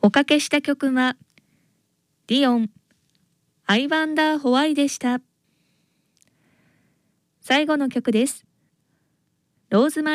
おかけした曲は、ディオン、I Wonder Why でした。最後の曲です。ローズマリー